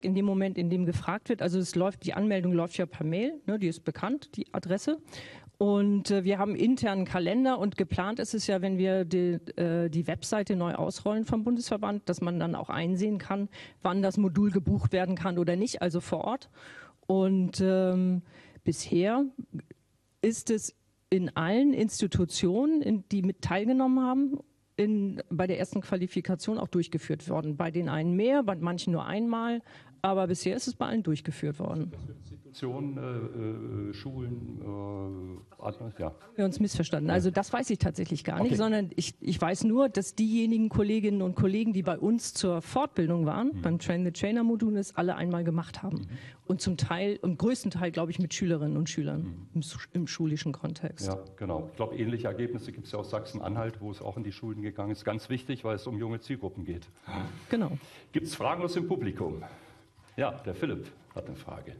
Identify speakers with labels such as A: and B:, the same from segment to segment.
A: in dem Moment, in dem gefragt wird. Also die Anmeldung läuft ja per Mail, ne, die ist bekannt, die Adresse. Und wir haben internen Kalender und geplant ist es ja, wenn wir die Webseite neu ausrollen vom Bundesverband, dass man dann auch einsehen kann, wann das Modul gebucht werden kann oder nicht, also vor Ort. Und bisher ist es in allen Institutionen, die mit teilgenommen haben, bei der ersten Qualifikation auch durchgeführt worden. Bei den einen mehr, bei manchen nur einmal, aber bisher ist es bei allen durchgeführt worden. Institutionen, Schulen, ja. Wir uns missverstanden. Also das weiß ich tatsächlich gar nicht, sondern ich weiß nur, dass diejenigen Kolleginnen und Kollegen, die bei uns zur Fortbildung waren, beim Train-the-Trainer-Modul, es alle einmal gemacht haben. Und zum Teil, im größten Teil, glaube ich, mit Schülerinnen und Schülern im schulischen Kontext.
B: Ja, genau. Ich glaube, ähnliche Ergebnisse gibt es ja aus Sachsen-Anhalt, wo es auch in die Schulen gegangen ist. Ganz wichtig, weil es um junge Zielgruppen geht.
A: Genau.
B: Gibt es Fragen aus dem Publikum? Ja, der Philipp hat eine Frage.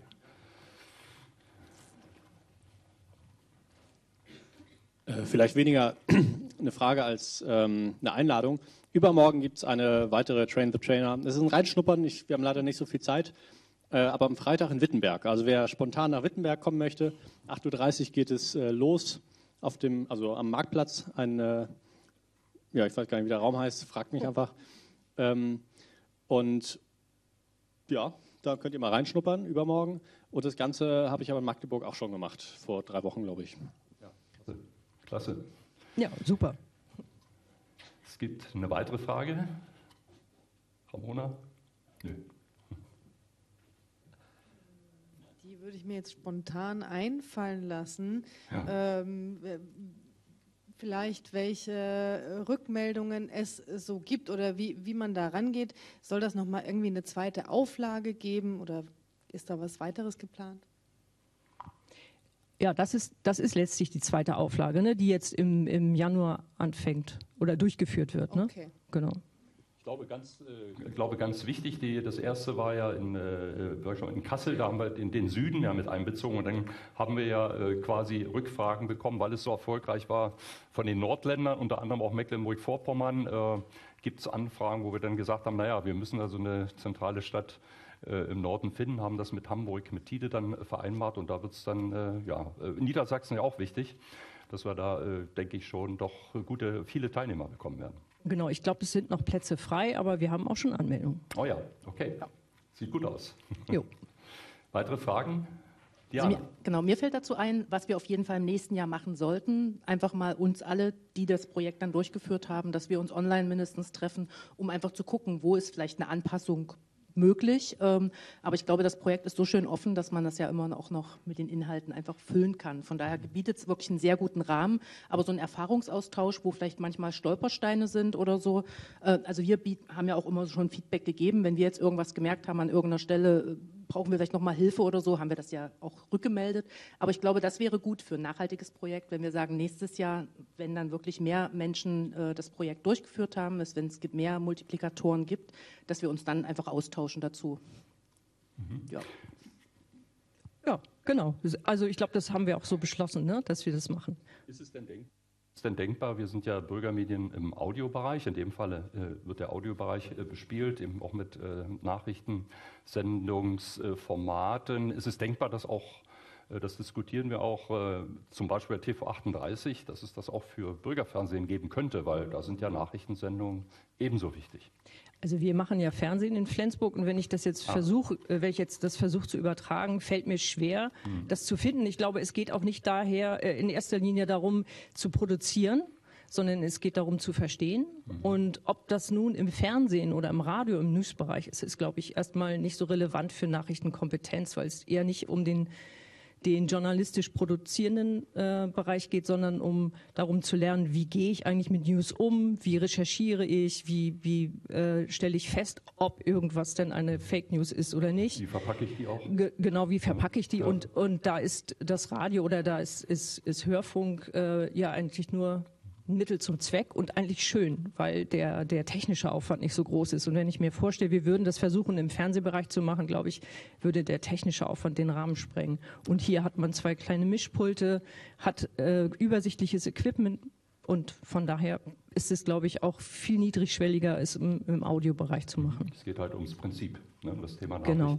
C: Vielleicht weniger eine Frage als eine Einladung. Übermorgen gibt es eine weitere Train the Trainer. Das ist ein Reinschnuppern, wir haben leider nicht so viel Zeit, aber am Freitag in Wittenberg. Also wer spontan nach Wittenberg kommen möchte, 8:30 Uhr geht es los am Marktplatz. Ich weiß gar nicht, wie der Raum heißt, fragt mich einfach. Und ja, da könnt ihr mal reinschnuppern übermorgen. Und das Ganze habe ich aber in Magdeburg auch schon gemacht, vor 3 Wochen, glaube ich.
B: Ja, klasse.
A: Ja, super.
B: Es gibt eine weitere Frage. Ramona? Nö.
D: Die würde ich mir jetzt spontan einfallen lassen.
B: Ja.
D: Vielleicht welche Rückmeldungen es so gibt oder wie man da rangeht. Soll das nochmal irgendwie eine zweite Auflage geben oder ist da was weiteres geplant?
A: Ja, das ist letztlich die zweite Auflage, ne, die jetzt im Januar anfängt oder durchgeführt wird. Ne?
D: Okay.
A: Genau.
B: Ich glaube, ganz wichtig, das erste war ja in Kassel, da haben wir den Süden ja mit einbezogen und dann haben wir ja quasi Rückfragen bekommen, weil es so erfolgreich war von den Nordländern, unter anderem auch Mecklenburg-Vorpommern, gibt es Anfragen, wo wir dann gesagt haben, naja, wir müssen also eine zentrale Stadt im Norden finden, haben das mit Hamburg, mit Tide dann vereinbart und da wird es dann, in Niedersachsen ja auch wichtig, dass wir da, denke ich, schon doch viele Teilnehmer bekommen werden.
A: Genau, ich glaube, es sind noch Plätze frei, aber wir haben auch schon Anmeldungen.
B: Oh ja, okay. Ja. Sieht gut aus.
A: Jo.
B: Weitere Fragen? Diana.
E: Also mir fällt dazu ein, was wir auf jeden Fall im nächsten Jahr machen sollten. Einfach mal uns alle, die das Projekt dann durchgeführt haben, dass wir uns online mindestens treffen, um einfach zu gucken, wo ist vielleicht eine Anpassung möglich. Aber ich glaube, das Projekt ist so schön offen, dass man das ja immer auch noch mit den Inhalten einfach füllen kann. Von daher bietet es wirklich einen sehr guten Rahmen. Aber so ein Erfahrungsaustausch, wo vielleicht manchmal Stolpersteine sind oder so. Also wir haben ja auch immer schon Feedback gegeben. Wenn wir jetzt irgendwas gemerkt haben an irgendeiner Stelle, brauchen wir vielleicht nochmal Hilfe oder so, haben wir das ja auch rückgemeldet. Aber ich glaube, das wäre gut für ein nachhaltiges Projekt, wenn wir sagen, nächstes Jahr, wenn dann wirklich mehr Menschen das Projekt durchgeführt haben, wenn es mehr Multiplikatoren gibt, dass wir uns dann einfach austauschen dazu.
A: Ja, genau. Also ich glaube, das haben wir auch so beschlossen, ne, dass wir das machen.
B: Ist es denn denkbar, wir sind ja Bürgermedien im Audiobereich, in dem Falle wird der Audiobereich bespielt, eben auch mit Nachrichtensendungsformaten. Ist es denkbar, dass auch, das diskutieren wir auch, zum Beispiel bei TV 38, dass es das auch für Bürgerfernsehen geben könnte, weil da sind ja Nachrichtensendungen ebenso wichtig.
A: Also wir machen ja Fernsehen in Flensburg und wenn ich das jetzt versuche zu übertragen, fällt mir schwer, das zu finden. Ich glaube, es geht auch nicht daher in erster Linie darum zu produzieren, sondern es geht darum zu verstehen. Und ob das nun im Fernsehen oder im Radio, im Newsbereich ist, ist, glaube ich, erstmal nicht so relevant für Nachrichtenkompetenz, weil es eher nicht um den journalistisch produzierenden Bereich geht, sondern darum zu lernen, wie gehe ich eigentlich mit News um, wie recherchiere ich, wie stelle ich fest, ob irgendwas denn eine Fake News ist oder nicht.
B: Wie verpacke ich die auch?
A: Genau, wie verpacke ich die? Ja. Und da ist das Radio oder da ist Hörfunk ja eigentlich nur ein Mittel zum Zweck und eigentlich schön, weil der technische Aufwand nicht so groß ist. Und wenn ich mir vorstelle, wir würden das versuchen im Fernsehbereich zu machen, glaube ich, würde der technische Aufwand den Rahmen sprengen. Und hier hat man 2 kleine Mischpulte, hat übersichtliches Equipment und von daher ist es, glaube ich, auch viel niedrigschwelliger, es im Audiobereich zu machen.
B: Es geht halt ums Prinzip, ne, um das Thema Nachrichten.
A: Genau.